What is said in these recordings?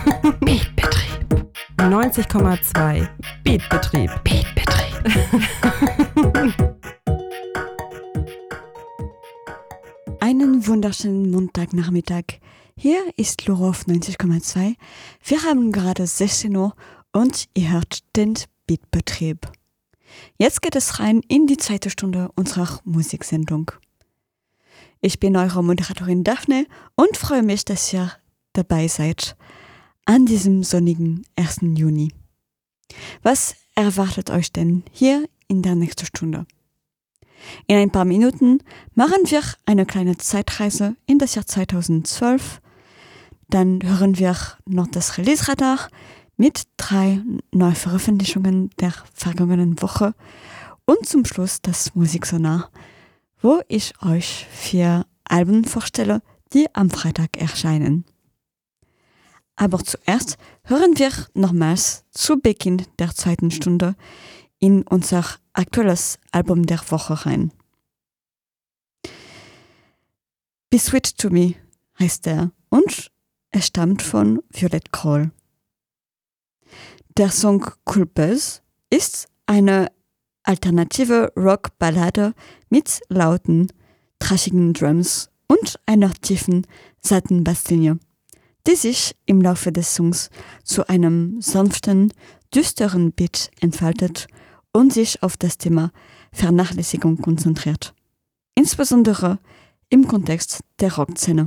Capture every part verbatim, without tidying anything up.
Beatbetrieb. neunzig Komma zwei. Beatbetrieb. Beatbetrieb. Einen wunderschönen Montagnachmittag. Hier ist Loro auf neunzig Komma zwei. Wir haben gerade sechzehn Uhr und ihr hört den Beatbetrieb. Jetzt geht es rein in die zweite Stunde unserer Musiksendung. Ich bin eure Moderatorin Daphne und freue mich, dass ihr dabei seid an diesem sonnigen ersten Juni. Was erwartet euch denn hier in der nächsten Stunde? In ein paar Minuten machen wir eine kleine Zeitreise in das Jahr zweitausendzwölf. Dann hören wir noch das Release-Radar mit drei Neuveröffentlichungen der vergangenen Woche und zum Schluss das Musiksonar, wo ich euch vier Alben vorstelle, die am Freitag erscheinen. Aber zuerst hören wir nochmals zu Beginn der zweiten Stunde in unser aktuelles Album der Woche rein. Be Sweet to Me heißt er und es stammt von Violet Kroll. Der Song Cool Buzz ist eine alternative Rock-Ballade mit lauten, trashigen Drums und einer tiefen, satten Basslinie, die sich im Laufe des Songs zu einem sanften, düsteren Beat entfaltet und sich auf das Thema Vernachlässigung konzentriert, insbesondere im Kontext der Rockszene.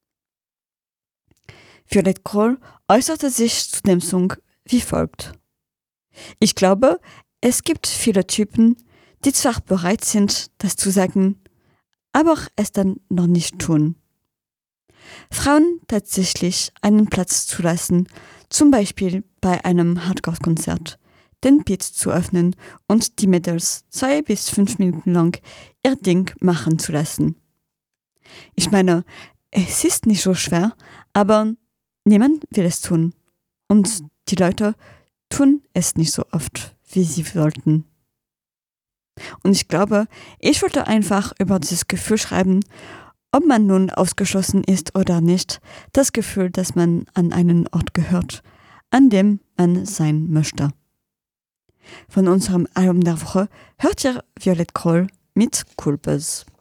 Violet Kroll äußerte sich zu dem Song wie folgt: Ich glaube, es gibt viele Typen, die zwar bereit sind, das zu sagen, aber es dann noch nicht tun. Frauen tatsächlich einen Platz zu lassen, zum Beispiel bei einem Hardcore-Konzert, den Beat zu öffnen und die Mädels zwei bis fünf Minuten lang ihr Ding machen zu lassen. Ich meine, es ist nicht so schwer, aber niemand will es tun. Und die Leute tun es nicht so oft, wie sie sollten. Und ich glaube, ich wollte einfach über dieses Gefühl schreiben, ob man nun ausgeschlossen ist oder nicht, das Gefühl, dass man an einen Ort gehört, an dem man sein möchte. Von unserem Album der Woche hört ihr Violet Kroll mit Cool Buzz.